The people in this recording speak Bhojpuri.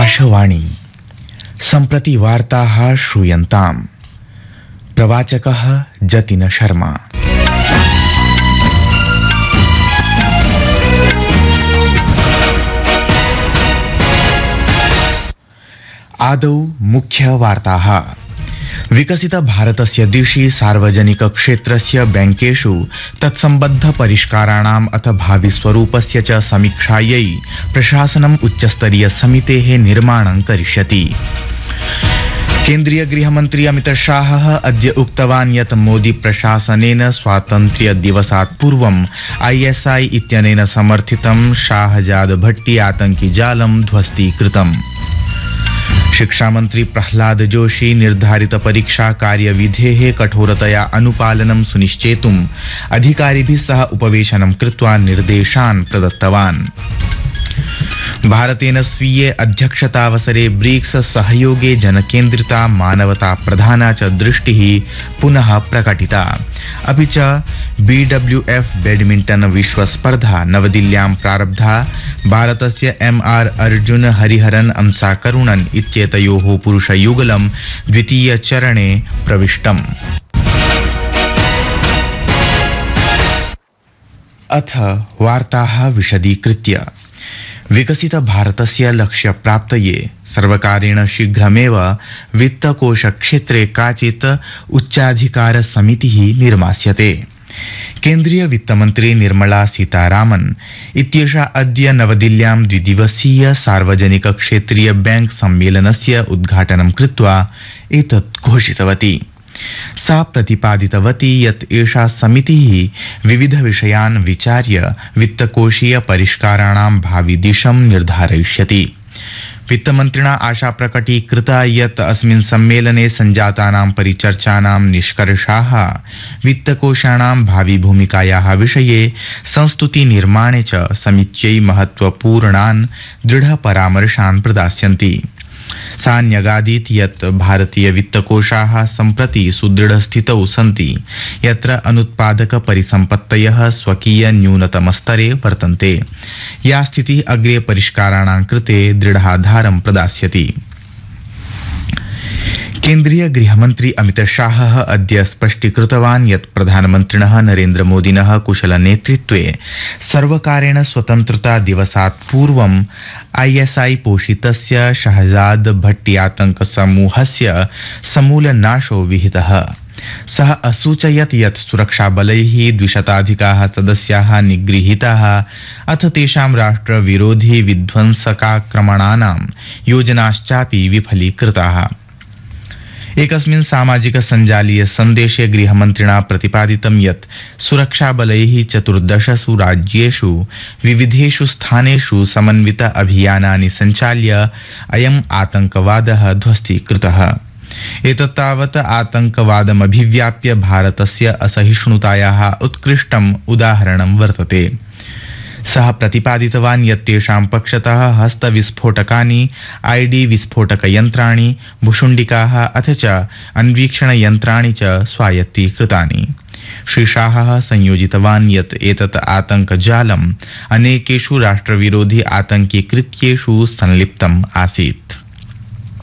आकाशवाणी सम्प्रति वार्ताः श्रूयन्ताम्। प्रवाचकः जतिन शर्मा। आदौ मुख्य वार्ताः। विकसित भारतस्य दिशि सार्वजनिक क्षेत्रस्य बैंकेषु तत्सम्बद्ध परिष्काराणाम् अथ भावि स्वरूपस्य च समीक्षायै प्रशासनम् उच्चस्तरीय समितेः निर्माणं करिष्यति। केन्द्रीय गृहमन्त्री अमित शाहः अद्य उक्तवान् यत् मोदी प्रशासनेन स्वातन्त्र्य दिवसात् पूर्वं ISI इत्यनेन समर्थितं शाहजाद भट्टी आतंकि जालं ध्वस्तीकृतम्। शिक्षामन्त्री प्रह्लाद जोशी निर्धारित परीक्षा कार्यविधेः कठोरतया अनुपालनं सुनिश्चेतुम् अधिकारिभिः सह उपवेशनं कृत्वा निर्देशान् प्रदत्तवान्। भारतेन स्वीये अध्यक्षतावसरे ब्रिक्स सहयोगे जनकेन्द्रिता मानवता प्रधाना च दृष्टिः पुनः प्रकटिता। अपि च BWF बैडमिण्टन विश्वस्पर्धा नवदिल्ल्यां प्रारब्धा। भारतस्य MR अर्जुन हरिहरन अंसा करुणन इत्येतयोः पुरुषयुगलं द्वितीय चरणे प्रविष्टम्। अथ वार्ताः विशदीकृत्य। विकसित भारतस्य लक्ष्य प्राप्तये सर्वकारेण शीघ्रमेव वित्तकोश क्षेत्रे काचित् उच्चाधिकार समितिः निर्मास्यते। केन्द्रीय वित्तमन्त्री निर्मला सीतारामन् इत्येषा अद्य नवदिल्ल्यां द्विदिवसीय सार्वजनिक क्षेत्रीय बैंक सम्मेलनस्य उद्घाटनं कृत्वा एतत् घोषितवती। सा प्रतिपादितवती यत् एषा समितिः विविध विषयान् विचार्य वित्तकोषीय परिष्काराणां भावि दिशं निर्धारयिष्यति। वित्तमन्त्रिणा आशा प्रकटीकृता यत् अस्मिन् सम्मेलने सञ्जातानां परिचर्चानां निष्कर्षाः वित्तकोषाणां भावि भूमिकायाः विषये संस्तुति निर्माणे च समित्यै महत्वपूर्णान् दृढ परामर्शान् प्रदास्यन्ति। सा न्यगादीत् यत् भारतीय वित्तकोषाः सम्प्रति सुदृढस्थितौ सन्ति यत्र अनुत्पादक परिसम्पत्तयः स्वकीय न्यूनतमस्तरे वर्तन्ते। या स्थितिः अग्रे परिष्काराणां कृते दृढाधारं प्रदास्यति। केन्द्रीय गृहमन्त्री अमित शाहः अद्य स्पष्टीकृतवान् यत् प्रधानमन्त्रिणः नरेन्द्र मोदिनः कुशल नेतृत्वे सर्वकारेण स्वतन्त्रता दिवसात् पूर्वं ISI पोषितस्य शहजाद भट्टी आतंक समूहस्य समूलनाशो विहितः। सः असूचयत् यत् सुरक्षाबलैः 200 सदस्याः निगृहीताः अथ तेषां राष्ट्रविरोधी विध्वंसकाक्रमणानां योजनाश्चापि विफलीकृताः। एकस्मिन् सामाजिक सञ्जालीय सन्देशे गृहमन्त्रिणा प्रतिपादितं यत् सुरक्षाबलैः 14 राज्येषु विविधेषु स्थानेषु समन्वित अभियानानि सञ्चाल्य अयम् आतंकवादः ध्वस्तीकृतः। एतत्तावत् आतंकवादमभिव्याप्य भारतस्य असहिष्णुतायाः उत्कृष्टम् उदाहरणं वर्तते। सः प्रतिपादितवान् यत् तेषां पक्षतः हस्तविस्फोटकानि ID विस्फोटकयन्त्राणि भुशुण्डिकाः अथ च अन्वीक्षणयन्त्राणि च स्वायत्तीकृतानि। श्री शाहः संयोजितवान् यत् एतत् आतंकजालम् अनेकेषु राष्ट्रविरोधी आतंकिकृत्येषु संलिप्तम् आसीत्।